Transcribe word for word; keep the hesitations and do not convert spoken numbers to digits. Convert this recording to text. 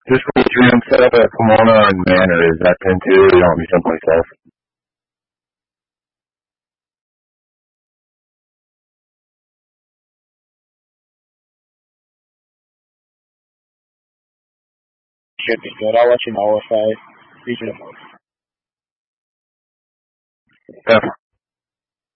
Just for dream set up at Pomona on Manor. Is that pin too, or you want me someplace else? Should be good. I'll let you know if I reach it. Yeah.